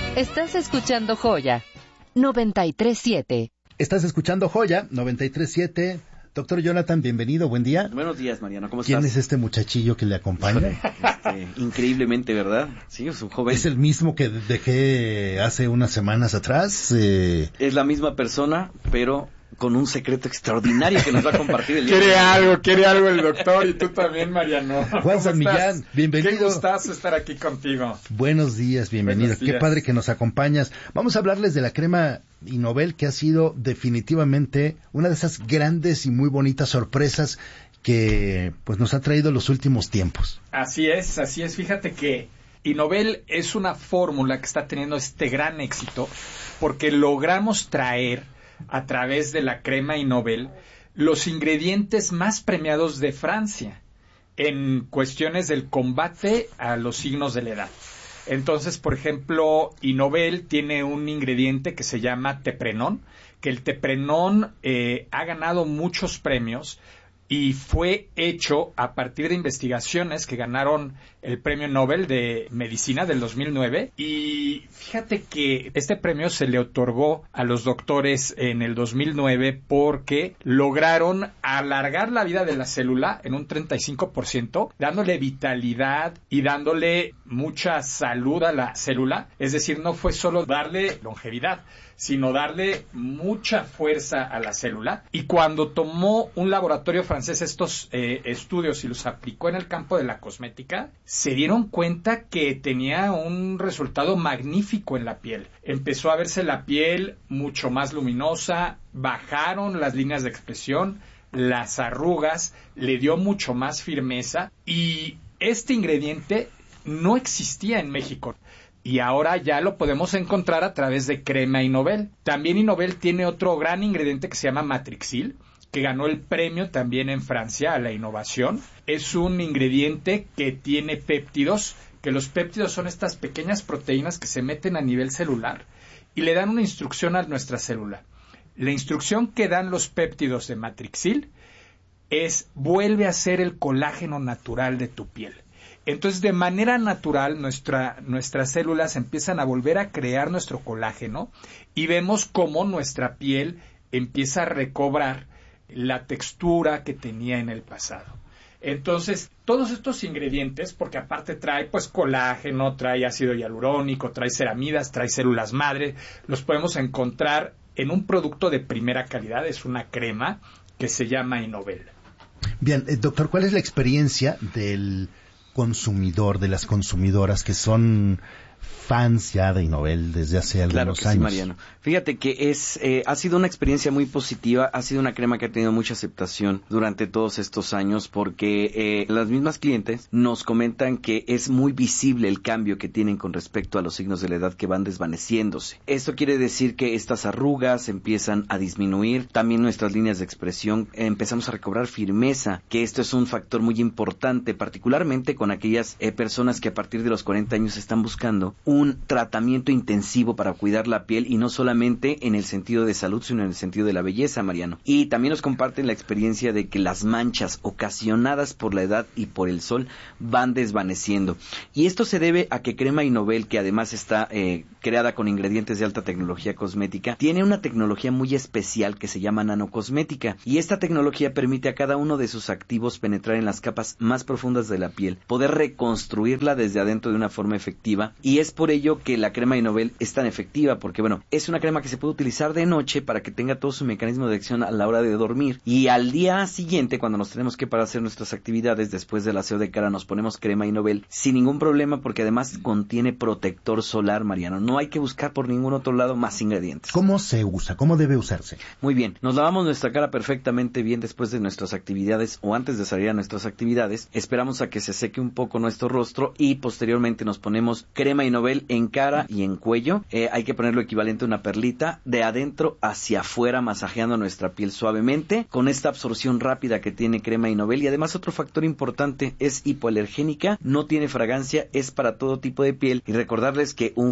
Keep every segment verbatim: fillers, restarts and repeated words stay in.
Estás escuchando Joya noventa y tres punto siete. Estás escuchando Joya noventa y tres punto siete. Doctor Jonathan, bienvenido, buen día. Buenos días, Mariano, ¿cómo ¿Quién estás? es este muchachillo que le acompaña? Este, increíblemente, ¿verdad? Sí, es un joven. ¿Es el mismo que dejé hace unas semanas atrás? Eh... Es la misma persona, pero con un secreto extraordinario que nos va a compartir el día. Quiere algo, quiere algo el doctor y tú también, Mariano. Juan San Millán, bienvenido. Qué gustazo estar aquí contigo. Buenos días, bienvenido. Buenos días. Qué padre que nos acompañas. Vamos a hablarles de la crema Innovel, que ha sido definitivamente una de esas grandes y muy bonitas sorpresas que pues nos ha traído los últimos tiempos. Así es, así es. Fíjate que Innovel es una fórmula que está teniendo este gran éxito porque logramos traer a través de la crema Innovel los ingredientes más premiados de Francia en cuestiones del combate a los signos de la edad. Entonces, por ejemplo, Innovel tiene un ingrediente que se llama teprenón, que el teprenón eh, ha ganado muchos premios y fue hecho a partir de investigaciones que ganaron el Premio Nobel de Medicina del dos mil nueve. Y fíjate que este premio se le otorgó a los doctores en el dos mil nueve porque lograron alargar la vida de la célula en un treinta y cinco por ciento, dándole vitalidad y dándole mucha salud a la célula. Es decir, no fue solo darle longevidad, sino darle mucha fuerza a la célula. Y cuando tomó un laboratorio francés estos eh, estudios y los aplicó en el campo de la cosmética, se dieron cuenta que tenía un resultado magnífico en la piel. Empezó a verse la piel mucho más luminosa, bajaron las líneas de expresión, las arrugas, le dio mucho más firmeza y este ingrediente no existía en México. Y ahora ya lo podemos encontrar a través de crema Innovel. También Innovel tiene otro gran ingrediente que se llama Matrixil, que ganó el premio también en Francia a la innovación. Es un ingrediente que tiene péptidos, que los péptidos son estas pequeñas proteínas que se meten a nivel celular y le dan una instrucción a nuestra célula. La instrucción que dan los péptidos de Matrixil es: vuelve a ser el colágeno natural de tu piel. Entonces, de manera natural, nuestra, nuestras células empiezan a volver a crear nuestro colágeno y vemos cómo nuestra piel empieza a recobrar la textura que tenía en el pasado. Entonces, todos estos ingredientes, porque aparte trae pues colágeno, trae ácido hialurónico, trae ceramidas, trae células madre, los podemos encontrar en un producto de primera calidad. Es una crema que se llama Innovel. Bien, eh, doctor, ¿cuál es la experiencia del consumidor, de las consumidoras que son fans ya de Innovel desde hace algunos claro que años? Sí, Mariano. Fíjate que es eh, ha sido una experiencia muy positiva, ha sido una crema que ha tenido mucha aceptación durante todos estos años porque eh, las mismas clientes nos comentan que es muy visible el cambio que tienen con respecto a los signos de la edad que van desvaneciéndose. Esto quiere decir que estas arrugas empiezan a disminuir, también nuestras líneas de expresión, eh, empezamos a recobrar firmeza, que esto es un factor muy importante, particularmente con aquellas eh, personas que a partir de los cuarenta años están buscando un tratamiento intensivo para cuidar la piel y no solamente en el sentido de salud, sino en el sentido de la belleza, Mariano. Y también nos comparten la experiencia de que las manchas ocasionadas por la edad y por el sol van desvaneciendo. Y esto se debe a que crema Innovel, que además está eh, creada con ingredientes de alta tecnología cosmética, tiene una tecnología muy especial que se llama nanocosmética. Y esta tecnología permite a cada uno de sus activos penetrar en las capas más profundas de la piel, poder reconstruirla desde adentro de una forma efectiva. Y es por ello que la crema Innovel es tan efectiva, porque bueno, es una crema que se puede utilizar de noche para que tenga todo su mecanismo de acción a la hora de dormir, y al día siguiente, cuando nos tenemos que parar a hacer nuestras actividades, después del aseo de cara, nos ponemos crema Innovel sin ningún problema, porque además contiene protector solar, Mariano. No hay que buscar por ningún otro lado más ingredientes. ¿Cómo se usa? ¿Cómo debe usarse? Muy bien, nos lavamos nuestra cara perfectamente bien después de nuestras actividades o antes de salir a nuestras actividades, esperamos a que se seque un poco nuestro rostro y posteriormente nos ponemos crema Innovel en cara y en cuello. Eh, hay que poner lo equivalente a una perlita de adentro hacia afuera, masajeando nuestra piel suavemente con esta absorción rápida que tiene crema Innovel. Y además otro factor importante, es hipoalergénica, no tiene fragancia, es para todo tipo de piel. Y recordarles que un frasco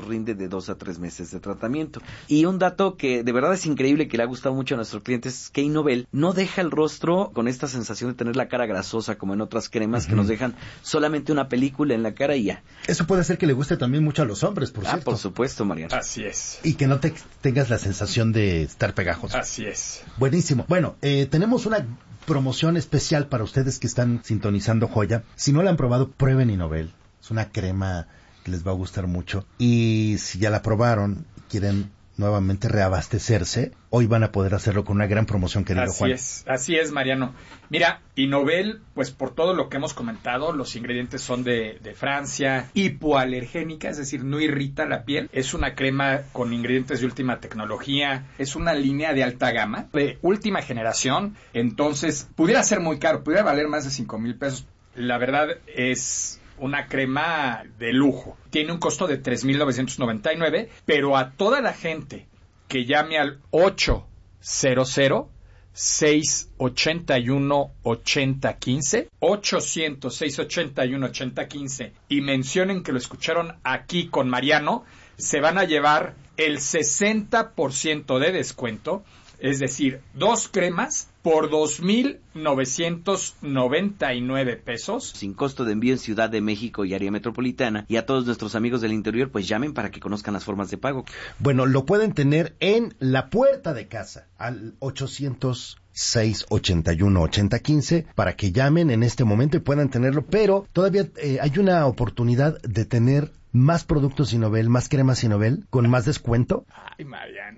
nos rinde de dos a tres meses de tratamiento. Y un dato que de verdad es increíble, que le ha gustado mucho a nuestros clientes, es que Innovel no deja el rostro con esta sensación de tener la cara grasosa como en otras cremas, uh-huh, que nos dejan solamente una película en la cara y ya. Eso puede ser que le guste también mucho a los hombres, por ah, cierto. Por supuesto, Mariano. Así es. Y que no te tengas la sensación de estar pegajoso. Así es. Buenísimo. Bueno, eh, tenemos una promoción especial para ustedes que están sintonizando Joya. Si no la han probado, prueben Innovel. Es una crema que les va a gustar mucho. Y si ya la probaron y quieren nuevamente reabastecerse, hoy van a poder hacerlo con una gran promoción, querido así Juan. Así es, así es, Mariano. Mira, Innovel, pues por todo lo que hemos comentado, los ingredientes son de, de Francia, hipoalergénica, es decir, no irrita la piel. Es una crema con ingredientes de última tecnología, es una línea de alta gama, de última generación, entonces pudiera ser muy caro, pudiera valer más de cinco mil pesos. La verdad es una crema de lujo. Tiene un costo de tres mil novecientos noventa y nueve, pero a toda la gente que llame al ocho cero cero, seis ocho uno, ocho cero uno cinco, ochocientos, seis ocho uno, ocho cero uno cinco, y mencionen que lo escucharon aquí con Mariano, se van a llevar el sesenta por ciento de descuento, es decir, dos cremas por dos mil novecientos noventa y nueve pesos. Sin costo de envío en Ciudad de México y área metropolitana. Y a todos nuestros amigos del interior, pues llamen para que conozcan las formas de pago. Bueno, lo pueden tener en la puerta de casa al ochocientos, seis ocho uno, ocho cero uno cinco para que llamen en este momento y puedan tenerlo. Pero todavía eh, hay una oportunidad de tener más productos Innovel, más cremas Innovel, con más descuento. Ay, Mariano.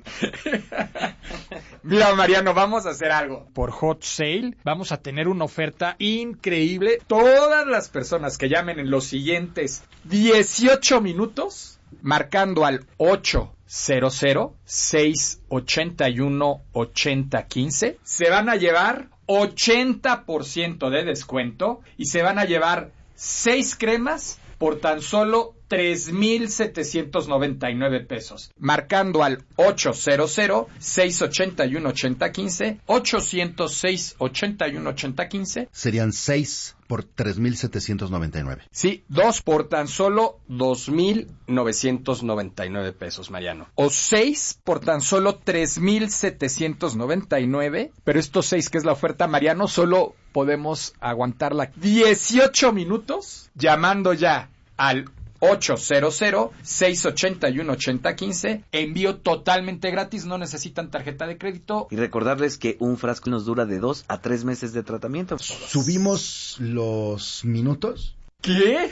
Mira, Mariano, vamos a hacer algo. Por Hot Sale vamos a tener una oferta increíble. Todas las personas que llamen en los siguientes dieciocho minutos, marcando al ocho cero cero, seis ocho uno, ocho cero uno cinco, se van a llevar ochenta por ciento de descuento y se van a llevar seis cremas por tan solo tres mil setecientos noventa y nueve pesos. Marcando al ocho cero cero, seis ocho uno, ocho cero uno cinco, ochocientos seis, ochenta y uno, ochenta quince. Serían seis por tres mil setecientos noventa y nueve. Sí, dos por tan solo dos mil novecientos noventa y nueve pesos, Mariano. O seis por tan solo tres mil setecientos noventa y nueve. Pero estos seis, que es la oferta, Mariano, solo podemos aguantarla dieciocho minutos llamando ya al ocho cero cero, seis ocho uno, ocho cero uno cinco. Envío totalmente gratis, no necesitan tarjeta de crédito. Y recordarles que un frasco nos dura de dos a tres meses de tratamiento. ¿Subimos los minutos? ¿Qué?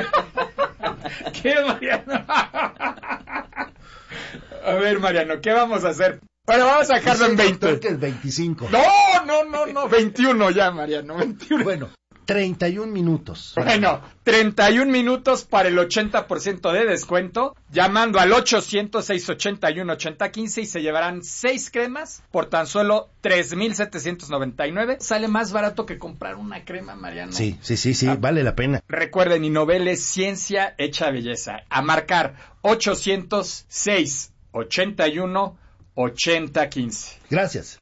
¿Qué, Mariano? A ver, Mariano, ¿qué vamos a hacer? Bueno, vamos a dejarlo en veinte. Que es veinticinco. No, no, no, no, veintiuno ya, Mariano, veintiuno. Bueno, treinta y un minutos. Bueno, treinta y un minutos para el ochenta por ciento de descuento, llamando al ochocientos, seis ocho uno, ocho cero uno cinco y se llevarán seis cremas por tan solo tres mil setecientos noventa y nueve. Sale más barato que comprar una crema, Mariano. Sí, sí, sí, sí, ah, vale la pena. Recuerden, Innovel es ciencia hecha belleza. A marcar ochocientos, seis ocho uno, ocho cero uno cinco. Gracias.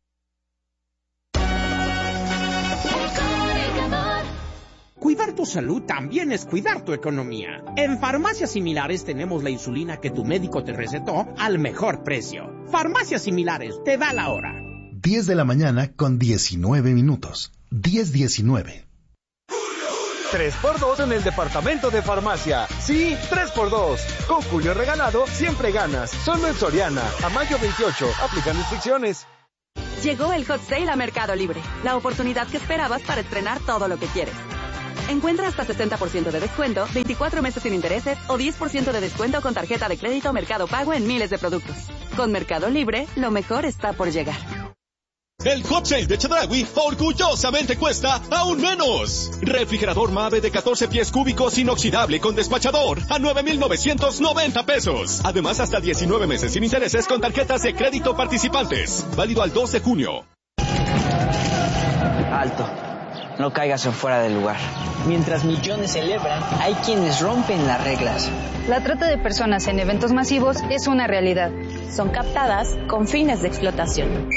Cuidar tu salud también es cuidar tu economía. En Farmacias Similares tenemos la insulina que tu médico te recetó al mejor precio. Farmacias Similares, te da la hora. diez de la mañana con diecinueve minutos. diez diecinueve. tres por dos en el departamento de farmacia. Sí, tres por dos. Con Julio regalado, siempre ganas. Solo en Soriana. A mayo veintiocho. Aplican restricciones. Llegó el Hot Sale a Mercado Libre. La oportunidad que esperabas para estrenar todo lo que quieres. Encuentra hasta sesenta por ciento de descuento, veinticuatro meses sin intereses o diez por ciento de descuento con tarjeta de crédito Mercado Pago en miles de productos. Con Mercado Libre, lo mejor está por llegar. El Hot Sale de Chedraui orgullosamente cuesta aún menos. Refrigerador Mave de catorce pies cúbicos inoxidable con despachador a nueve mil novecientos noventa pesos. Además, hasta diecinueve meses sin intereses con tarjetas de crédito participantes. Válido al dos de junio. Alto. No caigas en fuera del lugar. Mientras millones celebran, hay quienes rompen las reglas. La trata de personas en eventos masivos es una realidad. Son captadas con fines de explotación.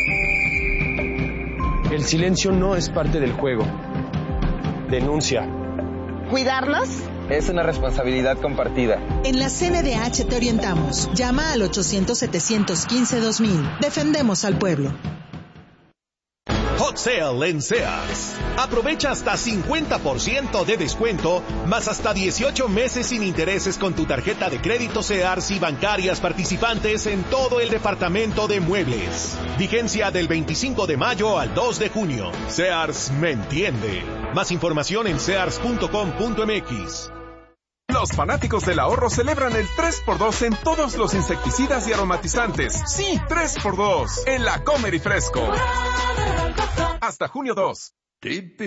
El silencio no es parte del juego. Denuncia. Cuidarlos Es una responsabilidad compartida. En la C N D H te orientamos. Llama al ochocientos, setecientos quince, dos mil. Defendemos al pueblo. Hot Sale en Sears. Aprovecha hasta cincuenta por ciento de descuento, más hasta dieciocho meses sin intereses con tu tarjeta de crédito Sears y bancarias participantes en todo el departamento de muebles. Vigencia del veinticinco de mayo al dos de junio. Sears me entiende. Más información en sears punto com punto m x. Los fanáticos del ahorro celebran el tres por dos en todos los insecticidas y aromatizantes. Sí, tres por dos en la Comer y Fresco. Hasta junio dos.